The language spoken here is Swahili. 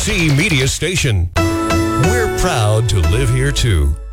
KFC Media Station. We're proud to live here too.